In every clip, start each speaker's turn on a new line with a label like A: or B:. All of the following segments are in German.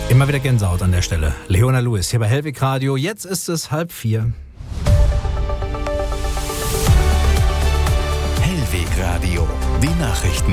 A: Immer wieder Gänsehaut an der Stelle. Leona Lewis hier bei Hellweg Radio. Jetzt ist es 3:30.
B: Hellweg Radio, die Nachrichten.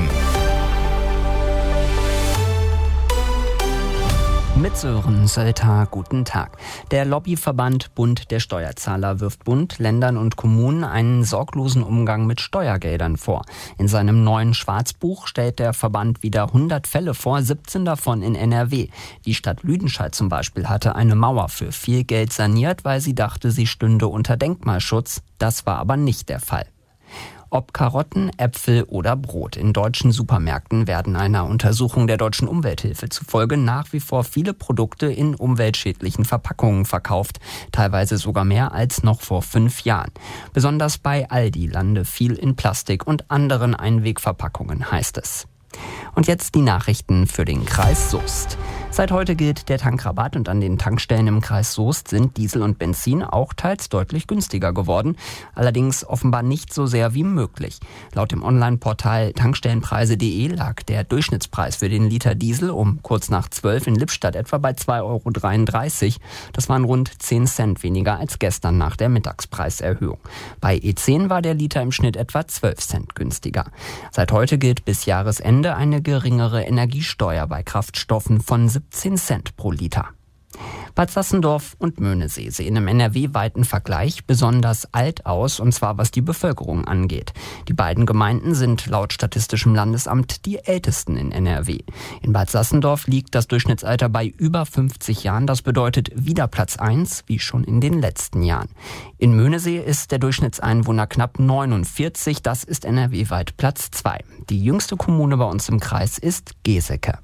C: Mit Sören Sölter, guten Tag. Der Lobbyverband Bund der Steuerzahler wirft Bund, Ländern und Kommunen einen sorglosen Umgang mit Steuergeldern vor. In seinem neuen Schwarzbuch stellt der Verband wieder 100 Fälle vor, 17 davon in NRW. Die Stadt Lüdenscheid zum Beispiel hatte eine Mauer für viel Geld saniert, weil sie dachte, sie stünde unter Denkmalschutz. Das war aber nicht der Fall. Ob Karotten, Äpfel oder Brot. In deutschen Supermärkten werden einer Untersuchung der Deutschen Umwelthilfe zufolge nach wie vor viele Produkte in umweltschädlichen Verpackungen verkauft. Teilweise sogar mehr als noch vor 5 Jahren. Besonders bei Aldi lande viel in Plastik und anderen Einwegverpackungen, heißt es. Und jetzt die Nachrichten für den Kreis Soest. Seit heute gilt der Tankrabatt und an den Tankstellen im Kreis Soest sind Diesel und Benzin auch teils deutlich günstiger geworden. Allerdings offenbar nicht so sehr wie möglich. Laut dem Online-Portal tankstellenpreise.de lag der Durchschnittspreis für den Liter Diesel um kurz nach 12 in Lippstadt etwa bei 2,33 €. Das waren rund 10 Cent weniger als gestern nach der Mittagspreiserhöhung. Bei E10 war der Liter im Schnitt etwa 12 Cent günstiger. Seit heute gilt bis Jahresende eine geringere Energiesteuer bei Kraftstoffen von 17 Cent pro Liter. Bad Sassendorf und Möhnesee sehen im NRW-weiten Vergleich besonders alt aus, und zwar was die Bevölkerung angeht. Die beiden Gemeinden sind laut Statistischem Landesamt die ältesten in NRW. In Bad Sassendorf liegt das Durchschnittsalter bei über 50 Jahren. Das bedeutet wieder Platz 1, wie schon in den letzten Jahren. In Möhnesee ist der Durchschnittseinwohner knapp 49. Das ist NRW-weit Platz 2. Die jüngste Kommune bei uns im Kreis ist Geseke.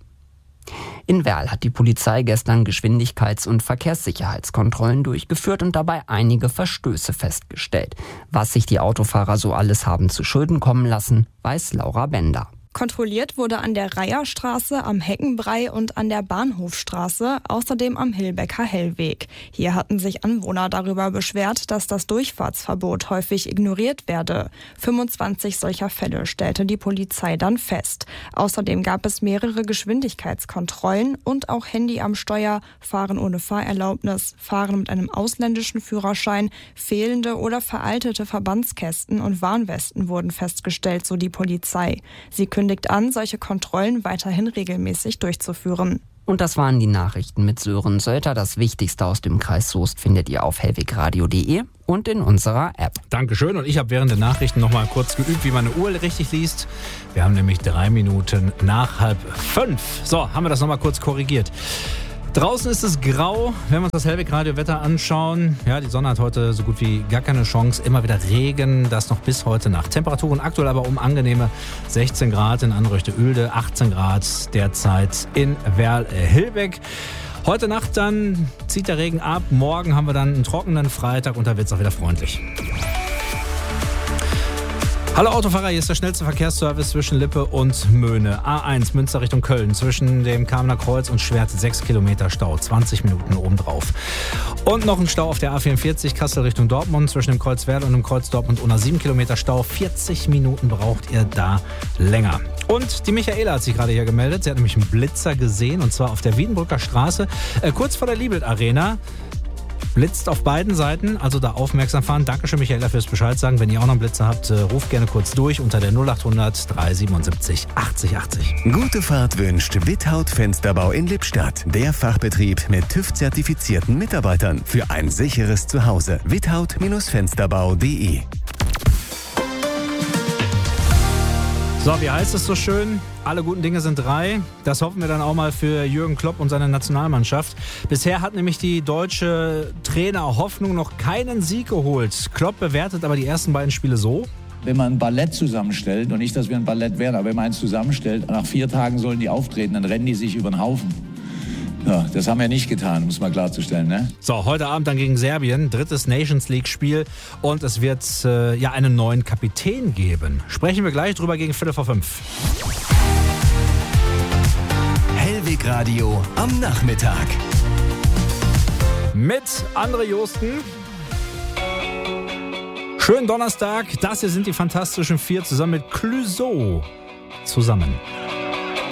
C: In Werl hat die Polizei gestern Geschwindigkeits- und Verkehrssicherheitskontrollen durchgeführt und dabei einige Verstöße festgestellt. Was sich die Autofahrer so alles haben zu Schulden kommen lassen, weiß Laura Bender.
D: Kontrolliert wurde an der Reiherstraße, am Heckenbrei und an der Bahnhofstraße, außerdem am Hillbecker Hellweg. Hier hatten sich Anwohner darüber beschwert, dass das Durchfahrtsverbot häufig ignoriert werde. 25 solcher Fälle stellte die Polizei dann fest. Außerdem gab es mehrere Geschwindigkeitskontrollen und auch Handy am Steuer, Fahren ohne Fahrerlaubnis, Fahren mit einem ausländischen Führerschein, fehlende oder veraltete Verbandskästen und Warnwesten wurden festgestellt, so die Polizei. Sie kündigt an, solche Kontrollen weiterhin regelmäßig durchzuführen.
C: Und das waren die Nachrichten mit Sören Sölter. Das Wichtigste aus dem Kreis Soest findet ihr auf hellwegradio.de und in unserer App.
A: Dankeschön. Und ich habe während der Nachrichten noch mal kurz geübt, wie man eine Uhr richtig liest. Wir haben nämlich 3 Minuten nach 4:30. So, haben wir das noch mal kurz korrigiert. Draußen ist es grau, wenn wir uns das Hellweg-Radio-Wetter anschauen. Ja, die Sonne hat heute so gut wie gar keine Chance. Immer wieder Regen, das noch bis heute Nacht. Temperaturen aktuell aber um angenehme 16 Grad in Anröchte-Oelde, 18 Grad derzeit in Werl-Hillbeck. Heute Nacht dann zieht der Regen ab. Morgen haben wir dann einen trockenen Freitag und da wird es auch wieder freundlich. Hallo Autofahrer, hier ist der schnellste Verkehrsservice zwischen Lippe und Möhne. A1 Münster Richtung Köln, zwischen dem Kamener Kreuz und Schwert 6 Kilometer Stau, 20 Minuten obendrauf. Und noch ein Stau auf der A44 Kassel Richtung Dortmund, zwischen dem Kreuz Werl und dem Kreuz Dortmund-Unna 7 Kilometer Stau, 40 Minuten braucht ihr da länger. Und die Michaela hat sich gerade hier gemeldet, sie hat nämlich einen Blitzer gesehen, und zwar auf der Wiedenbrücker Straße, kurz vor der Liebelt Arena. Blitzt auf beiden Seiten, also da aufmerksam fahren. Dankeschön, Michaela, fürs Bescheid sagen. Wenn ihr auch noch einen Blitzer habt, ruft gerne kurz durch unter der 0800 377 80 80.
B: Gute Fahrt wünscht Withaut Fensterbau in Lippstadt. Der Fachbetrieb mit TÜV-zertifizierten Mitarbeitern für ein sicheres Zuhause. Withaut-fensterbau.de.
A: So, wie heißt es so schön? Alle guten Dinge sind 3. Das hoffen wir dann auch mal für Jürgen Klopp und seine Nationalmannschaft. Bisher hat nämlich die deutsche Trainer Hoffnung noch keinen Sieg geholt. Klopp bewertet aber die ersten beiden Spiele so:
E: Wenn man ein Ballett zusammenstellt, und nicht, dass wir ein Ballett wären, aber wenn man eins zusammenstellt, nach 4 Tagen sollen die auftreten, dann rennen die sich über den Haufen. Ja, das haben wir nicht getan, muss man klarzustellen, ne?
A: So, heute Abend dann gegen Serbien, 3. Nations League-Spiel, und es wird einen neuen Kapitän geben. Sprechen wir gleich drüber gegen 4:45.
B: Hellweg Radio am Nachmittag.
A: Mit Andre Josten. Schönen Donnerstag. Das hier sind die Fantastischen 4 zusammen mit Clouseau. Zusammen.